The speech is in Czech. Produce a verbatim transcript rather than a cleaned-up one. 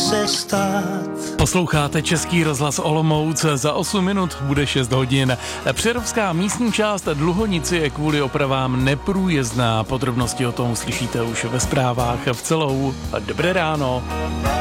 se stát. Posloucháte Český rozhlas Olomouc, za osm minut bude šest hodin. Přerovská místní část Dluhonici je kvůli opravám neprůjezdná. Podrobnosti o tom slyšíte už ve zprávách v celou. Dobré ráno.